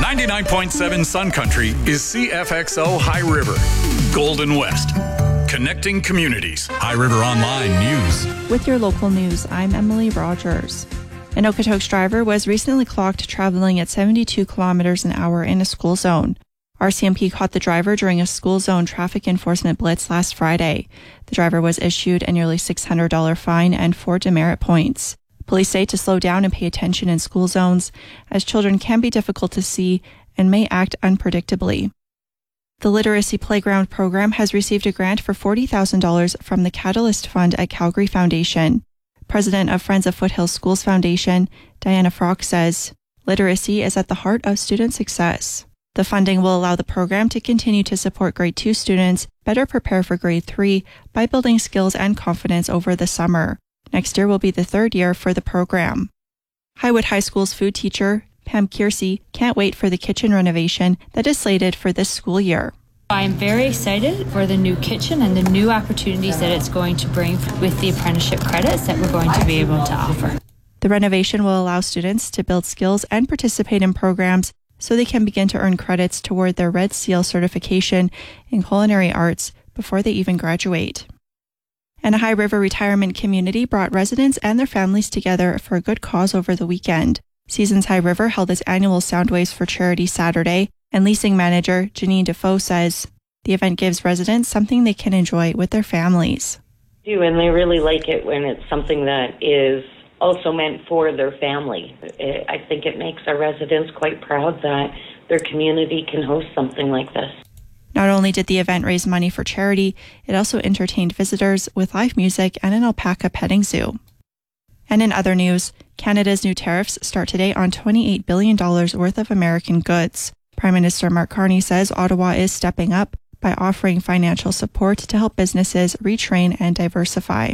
99.7 Sun Country is CFXO High River, Golden West, connecting communities. High River Online News. With your local news, I'm Emily Rogers. An Okotoks driver was recently clocked traveling at 72 kilometers an hour in a school zone. RCMP caught the driver during a school zone traffic enforcement blitz last Friday. The driver was issued a nearly $600 fine and 4 demerit points. Police say to slow down and pay attention in school zones, as children can be difficult to see and may act unpredictably. The Literacy Playground program has received a grant for $40,000 from the Catalyst Fund at Calgary Foundation. President of Friends of Foothills Schools Foundation, Diana Frock, says, literacy is at the heart of student success. The funding will allow the program to continue to support grade 2 students better prepare for grade 3 by building skills and confidence over the summer. Next year will be the 3rd year for the program. Highwood High School's food teacher, Pam Kiersey, can't wait for the kitchen renovation that is slated for this school year. I'm very excited for the new kitchen and the new opportunities that it's going to bring with the apprenticeship credits that we're going to be able to offer. The renovation will allow students to build skills and participate in programs so they can begin to earn credits toward their Red Seal certification in culinary arts before they even graduate. And a High River retirement community brought residents and their families together for a good cause over the weekend. Seasons High River held its annual Soundwaves for Charity Saturday, and leasing manager Janine Defoe says the event gives residents something they can enjoy with their families. And they really like it when it's something that is also meant for their family. I think it makes our residents quite proud that their community can host something like this. Not only did the event raise money for charity, it also entertained visitors with live music and an alpaca petting zoo. And in other news, Canada's new tariffs start today on $28 billion worth of American goods. Prime Minister Mark Carney says Ottawa is stepping up by offering financial support to help businesses retrain and diversify.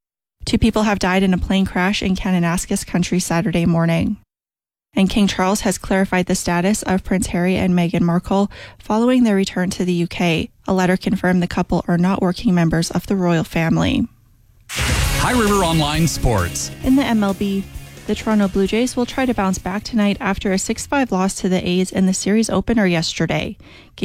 2 people have died in a plane crash in Kananaskis Country Saturday morning. And King Charles has clarified the status of Prince Harry and Meghan Markle following their return to the UK. A letter confirmed the couple are not working members of the royal family. High River Online Sports. In the MLB, the Toronto Blue Jays will try to bounce back tonight after a 6-5 loss to the A's in the series opener yesterday.